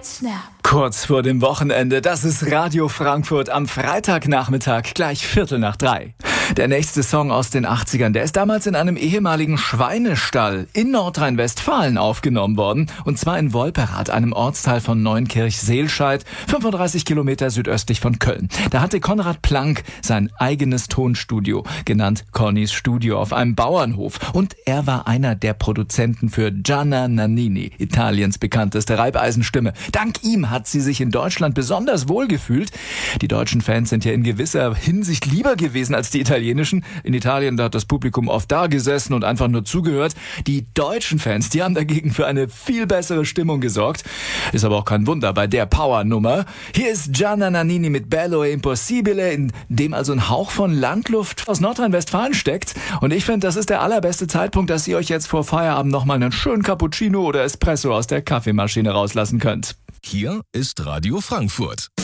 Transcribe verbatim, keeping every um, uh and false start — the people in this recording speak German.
Get Snap. Kurz vor dem Wochenende, das ist Radio Frankfurt am Freitagnachmittag, gleich Viertel nach drei. Der nächste Song aus den achtzigern, der ist damals in einem ehemaligen Schweinestall in Nordrhein-Westfalen aufgenommen worden. Und zwar in Wolperath, einem Ortsteil von Neunkirch-Seelscheid, fünfunddreißig Kilometer südöstlich von Köln. Da hatte Konrad Plank sein eigenes Tonstudio, genannt Connys Studio, auf einem Bauernhof. Und er war einer der Produzenten für Gianna Nannini, Italiens bekannteste Reibeisenstimme. Dank ihm hat sie sich in Deutschland besonders wohl gefühlt. Die deutschen Fans sind ja in gewisser Hinsicht lieber gewesen als die italienischen. In Italien, da hat das Publikum oft da gesessen und einfach nur zugehört. Die deutschen Fans, die haben dagegen für eine viel bessere Stimmung gesorgt. Ist aber auch kein Wunder bei der Power-Nummer. Hier ist Gianna Nannini mit Bello e Impossibile, in dem also ein Hauch von Landluft aus Nordrhein-Westfalen steckt. Und ich finde, das ist der allerbeste Zeitpunkt, dass ihr euch jetzt vor Feierabend nochmal einen schönen Cappuccino oder Espresso aus der Kaffeemaschine rauslassen könnt. Hier ist Radio Frankfurt.